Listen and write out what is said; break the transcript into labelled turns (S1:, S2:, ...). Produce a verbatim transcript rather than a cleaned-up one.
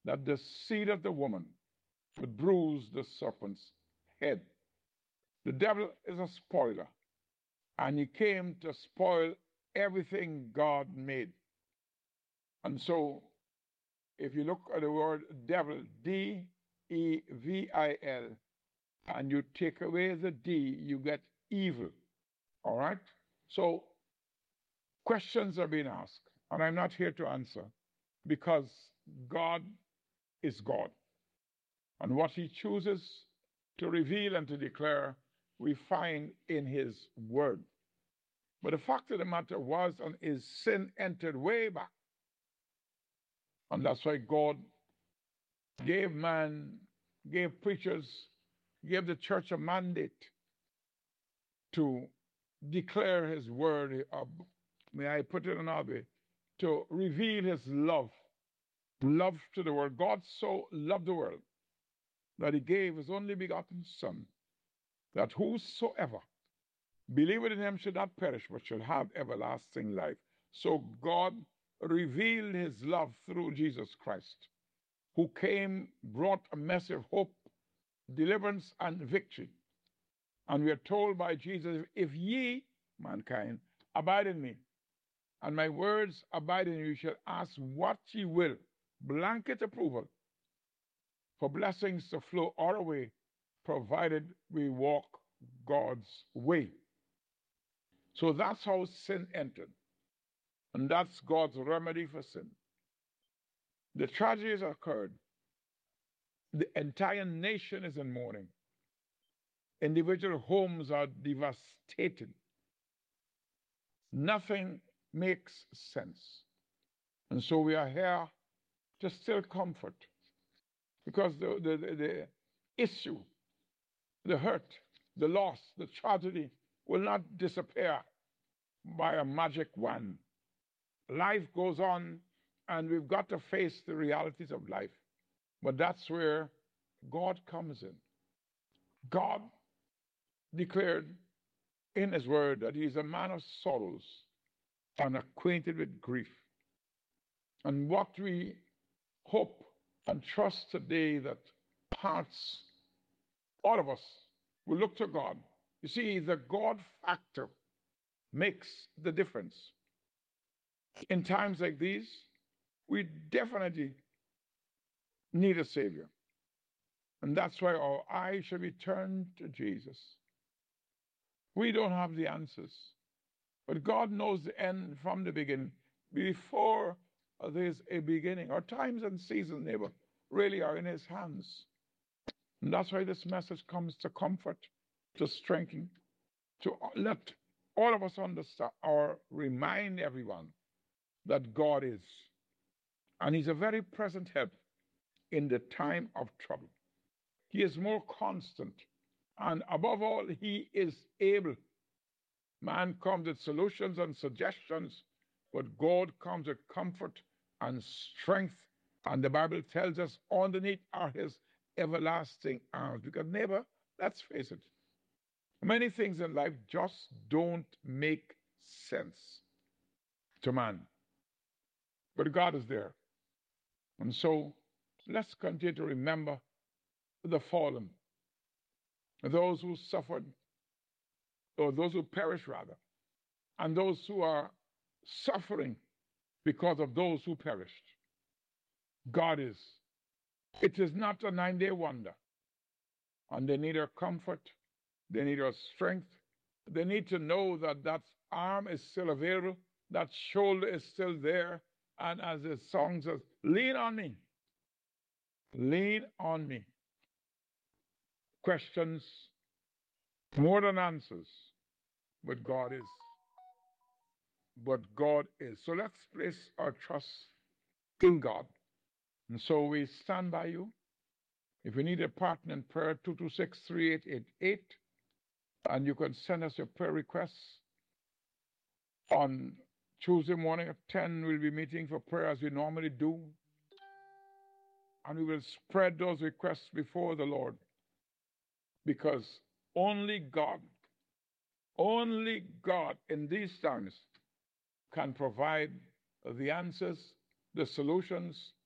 S1: that the seed of the woman would bruise the serpent's head. The devil is a spoiler, and he came to spoil everything God made. And so, if you look at the word devil, D E V I L, and you take away the D, you get evil. All right? So, questions are being asked, and I'm not here to answer because God is God. And what he chooses to reveal and to declare, we find in his word. But the fact of the matter was, and is sin entered way back. And that's why God gave man, gave preachers, gave the church a mandate to declare his word. Uh, may I put it another way? To reveal his love, love to the world. God so loved the world that he gave his only begotten Son, that whosoever believeth in him should not perish, but should have everlasting life. So God revealed his love through Jesus Christ, who came, brought a message of hope, deliverance, and victory. And we are told by Jesus, if ye, mankind, abide in me, and my words abide in you, you shall ask what ye will, blanket approval, for blessings to flow our way, provided we walk God's way. So that's how sin entered. And that's God's remedy for sin. The tragedy has occurred. The entire nation is in mourning. Individual homes are devastated. Nothing makes sense. And so we are here to still comfort, because the, the, the, the issue, the hurt, the loss, the tragedy will not disappear by a magic wand. Life goes on, and we've got to face the realities of life. But that's where God comes in. God declared in his word that he is a man of sorrows and acquainted with grief. And what we hope and trust today, that hearts, all of us, will look to God. You see, the God factor makes the difference. In times like these, we definitely need a Savior. And that's why our eyes should be turned to Jesus. We don't have the answers, but God knows the end from the beginning. Before there's a beginning, our times and seasons, neighbor, really are in his hands. And that's why this message comes to comfort, to strengthen, to let all of us understand or remind everyone that God is. And he's a very present help in the time of trouble. He is more constant. And above all, he is able. Man comes with solutions and suggestions, but God comes with comfort and strength. And the Bible tells us underneath are his everlasting arms. Because, neighbor, let's face it, many things in life just don't make sense to man. But God is there. And so let's continue to remember the fallen, those who suffered, or those who perish rather, and those who are suffering because of those who perished. God is. It is not a nine day wonder. And they need our comfort. They need our strength. They need to know that that arm is still available, that shoulder is still there. And as the song says, lean on me. Lean on me. Questions more than answers, but God is. But God is. So let's place our trust in God. And so we stand by you. If you need a partner in prayer, two two six, three eight eight eight. And you can send us your prayer requests. On Tuesday morning at ten, we'll be meeting for prayer as we normally do. And we will spread those requests before the Lord. Because only God, only God in these times can provide the answers, the solutions,